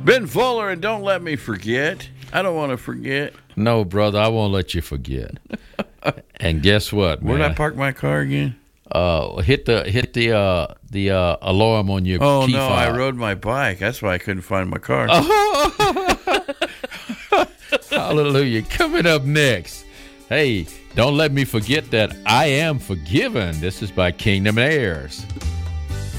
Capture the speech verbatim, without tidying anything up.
Ben Fuller, and don't let me forget. I don't want to forget. No, brother, I won't let you forget. And guess what, man? Where did I park my car again? Uh, hit the hit the uh, the uh, alarm on your Oh key no, fob. I rode my bike. That's why I couldn't find my car. Hallelujah. Coming up next. Hey, don't let me forget that I am forgiven. This is by Kingdom Heirs.